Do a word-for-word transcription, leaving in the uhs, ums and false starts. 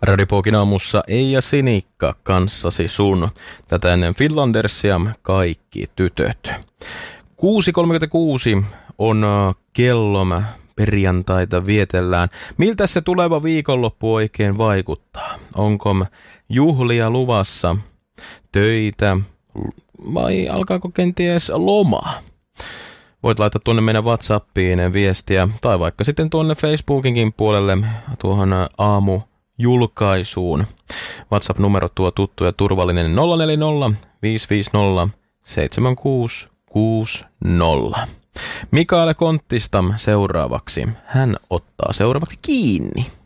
Radio Pokin aamussa Eija Sinikka kanssasi sun. Tätä ennen Finlandersia kaikki tytöt. kuusi kolmekymmentäkuusi on kello, perjantaita vietellään. Miltä se tuleva viikonloppu oikein vaikuttaa? Onko juhlia luvassa, töitä vai alkaako kenties lomaa? Voit laittaa tuonne meidän WhatsAppiin viestiä tai vaikka sitten tuonne Facebookinkin puolelle tuohon aamu julkaisuun. WhatsApp-numero tuo tuttu ja turvallinen nolla neljä nolla viisi viisi nolla seitsemän kuusi kuusi nolla. Mikael Konttista seuraavaksi. Hän ottaa seuraavaksi kiinni.